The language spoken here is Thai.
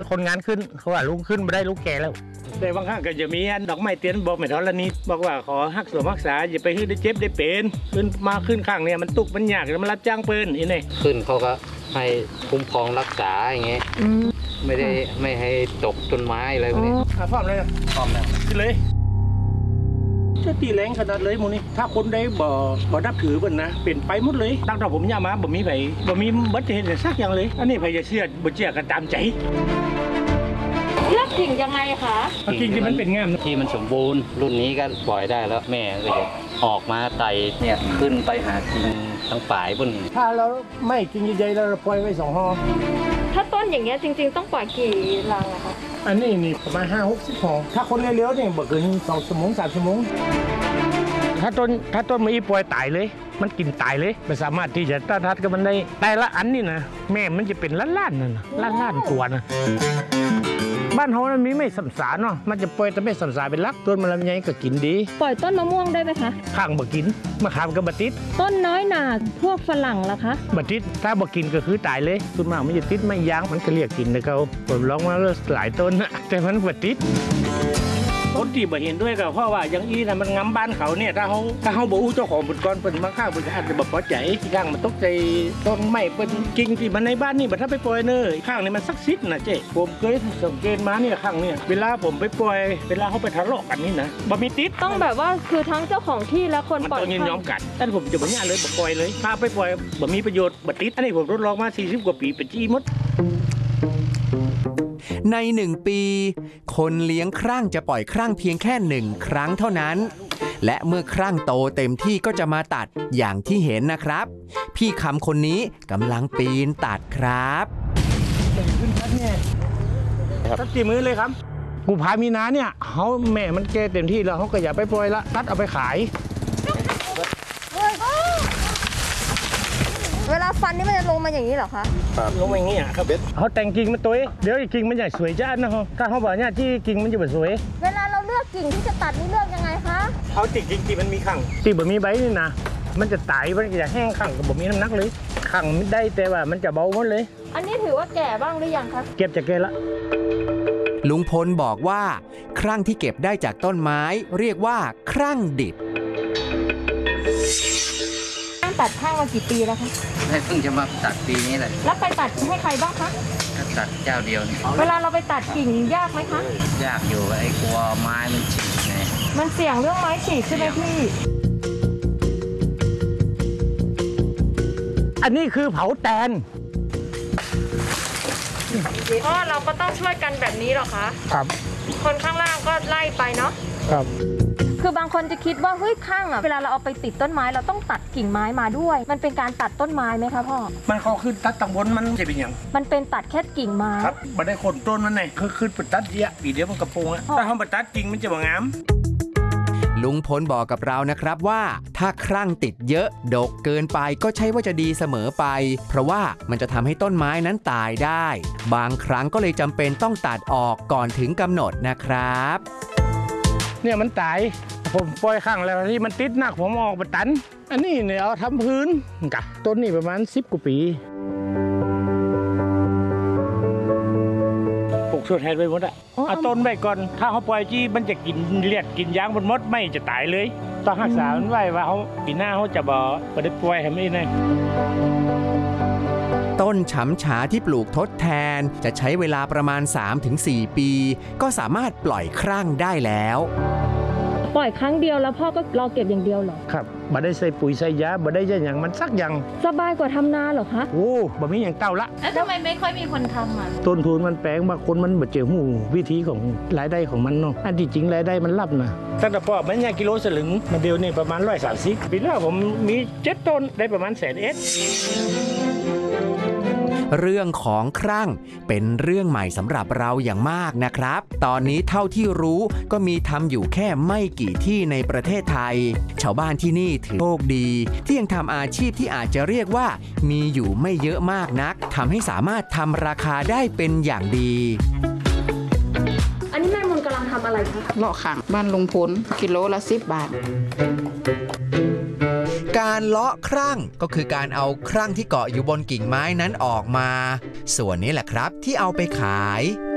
คนงานขึ้นเขาว่าลุงขึ้นไม่ได้ลุงแก่แล้วแต่บางครั้งก็จะมีอันดอกไม้เตียนบอกไม่ทอละนี้บอกว่าขอฮักสวมรักษาอย่าไปขึ้นได้เจ็บได้เป็นขึ้นมาขึ้นข้างเนี่ยมันตุกมันยากแล้วมันรับจ้างเปิ้นอีนี่ขึ้นเขาก็ให้คุ้มครองรักษาอย่างเงี้ยไม่ให้ตกต้นไม้อะไรพวกนี้พร้อมเลยพร้อมแล้วขึ้นเลยจะตีแรงขนาดเลยมูนี่ถ้าคนได้บ่นับถือเปิ้นนะเป็นไปหมดเลยตั้งแต่ผมย่ามาบ่มีบัตรเห็นสักอย่างเลยอันนี้ไผจะเชื่อบ่เชื่อกันตามใจเลือกกิ่งยังไงคะกิ่งที่มันเป็นง่ามที่มันสมบูรณ์รุ่นนี้ก็ปล่อยได้แล้วแม่ก็จะออกมาไต่เนี่ยขึ้นไปหากิ่งทั้งป่ายบนถ้าเราไม่กิ่งใหญ่ๆเราปล่อยไว้2 ห่อถ้าต้นอย่างเงี้ยจริงๆต้องปล่อยกี่รังอะคะอันนี้นี่ประมาณ50-60 ห่อถ้าคนเร็วๆเนี่ยบ่เกิน2 ชั่วโมง3 ชั่วโมงถ้าต้นไม่ปล่อยตายเลยมันกินตายเลยไม่สามารถที่จะต้านทานกับมันได้แต่ละอันนี่นะแม่มันจะเป็นล้านๆนั่นนะล้านตัวนะบ้านเขามันมีไม่สัมสารเนาะมันจะปล่อยแต่ไม่สัมสารเป็นลักต้นมันลำไยก็กินดีปล่อยต้นมะม่วงได้ไหมคะข้างบ่กินมะขามก็บ่ติดต้นน้อยหนาพวกฝรั่งล่ะคะบ่ติดถ้าบ่กินก็คือตายเลยต้นมากมันจะติดไม่ยางมันก็เรียกกินนะเขาผมลองมาหลายต้นนะแต่มันบ่ติดคนที่บ่เห็นด้วยก็เพราะว่าอย่างนี้นะมันงำบ้านเขาเนี่ยถ้าเขาบ่อู้เจ้าของบุญกรเปิ้นมาข้างเปิ้นอาจจะบ่พอใจข้างมันตกใจต้นไม้เปิ้นกิ่งที่มันในบ้านนี่บ่ถ้าไปปล่อยเนยข้างนี่มันศักดิ์สิทธิ์นะเจ๊ผมเคยสังเกตมาเนี่ยข้างเนี่ยเวลาผมไปปล่อยเวลาเขาไปทะเลาะกันนี่นะบ่มีติดต้องแบบว่าคือทั้งเจ้าของที่และคนปล่อยมันต้องยินยอมกันแต่ผมจะบ่ย่าเลยบ่ปล่อยเลยถ้าไปปล่อยบ่มีประโยชน์บ่ติดอันนี้ผมทดลองมา40 กว่าปีเป็นจี้หมดใน1 ปีคนเลี้ยงครั่งจะปล่อยครั่งเพียงแค่1 ครั้งเท่านั้นและเมื่อครั่งโตเต็มที่ก็จะมาตัดอย่างที่เห็นนะครับพี่คำคนนี้กำลังปีนตัดครับขึ้นทัดเนี่ยตัดกี่มือเลยครับกูพามีนาเนี่ยเขาแม่มันแก่เต็มที่แล้วเขาก็อย่าไปปล่อยละตัดเอาไปขายเวลาฟันนี่มันจะลงมาอย่างนี้เหรอคะลงมาอย่างนี้ครับเขาแต่งกิ่งมันตัวเดี๋ยวกิ่งมันใหญ่สวยจ้านะฮะถ้าเขาบอกเนี่ยที่กิ่งมันจะแบบสวยเวลาเราเลือกกิ่งที่จะตัดนี่เลือกยังไงคะเอาติดกิ่งที่มันมีขังที่แบบมีใบนี่นะมันจะตายมันจะแห้งขังกับแบบมีน้ำหนักเลยขังไม่ได้แต่ว่ามันจะเบาหมดเลยอันนี้ถือว่าแก่บ้างหรือยังคะเก็บจะแก่ละลุงพลบอกว่าครั่งที่เก็บได้จากต้นไม้เรียกว่าครั่งดิบตัดข้างมากี่ปีแล้วคะเพิ่งจะมาตัดปีนี้เลยแล้วไปตัดให้ใครบ้างคะตัดเจ้าเดียวนี่เวลาเราไปตัดกิ่งยากไหมคะยากอยู่ไอ้กลัวไม้มันฉีกไงมันเสี่ยงเรื่องไม้ฉีกใช่ไหมพี่อันนี้คือเผาแตนอ๋อเราก็ต้องช่วยกันแบบนี้หรอคะครับคนข้างล่างก็ไล่ไปเนาะครับคือบางคนจะคิดว่าเฮ้ยข้างอ่ะเวลาเราเอาไปติดต้นไม้เราต้องตัดกิ่งไม้มาด้วยมันเป็นการตัดต้นไม้ไหมคะพ่อมันเขาขึ้นตัดตังบนมันจะเป็นอย่างมันเป็นตัดแค่กิ่งไม้ครับไม่ได้คนต้นมันไงคือขึ้นไปตัดเยอะปีเดียวมันกระโปงอะถ้าเขาไปตัดกิ่งมันจะบ่งามลุงพลบอกกับเรานะครับว่าถ้าครั่งติดเยอะดกเกินไปก็ใช่ว่าจะดีเสมอไปเพราะว่ามันจะทำให้ต้นไม้นั้นตายได้บางครั้งก็เลยจำเป็นต้องตัดออกก่อนถึงกำหนดนะครับเนี่ยมันตายผมปล่อยข้างแล้วที่มันติดหนักผมออกไปตันอันนี้เนี่ยเอาทำพื้นกับต้นนี่ประมาณ10 กว่าปีปลูกชดแทนไปหมดอะเอาต้นไว้ก่อนถ้าเขาปล่อยจี้มันจะกินเลียดกินยางบนมดไม่จะตายเลยต้องรักษามันไว้ว่าเขาปีหน้าเขาจะบ่ได้ปล่อยให้ไม่ได้ต้นฉำฉาที่ปลูกทดแทนจะใช้เวลาประมาณ 3-4 ปีก็สามารถปล่อยครั่งได้แล้วปล่อยครั้งเดียวแล้วพ่อก็รอเก็บอย่างเดียวเหรอครับบ่ได้ใส่ปุ๋ยใส่ยาบ่ได้อย่างมันสักอย่างสบายกว่าทำนาเหรอคะโอ้บ่มีอย่างเต้าละแล้วทำไมไม่ค่อยมีคนทำอ่ะต้นทุนมันแพงบางคนมันบ่เจอหูวิธีของรายได้ของมันเนาะอันที่จริงรายได้มันลับนะตั้งแต่พ่อมันกิโลสลึงมันเดียวนี่ประมาณ130ปีแล้วผมมี7 ต้นได้ประมาณ100,000 เรื่องของครั่งเป็นเรื่องใหม่สำหรับเราอย่างมากนะครับตอนนี้เท่าที่รู้ก็มีทำอยู่แค่ไม่กี่ที่ในประเทศไทยชาวบ้านที่นี่ถือโชคดีที่ยังทำอาชีพที่อาจจะเรียกว่ามีอยู่ไม่เยอะมากนักทำให้สามารถทำราคาได้เป็นอย่างดีอันนี้แม่มนกำลังทำอะไรคะเลาะขังบ้านลุงพลกิโลละ10 บาทการเลาะครั่งก็คือการเอาครั่งที่เกาะอยู่บนกิ่งไม้นั้นออกมาส่วนนี้แหละครับที่เอาไปขาย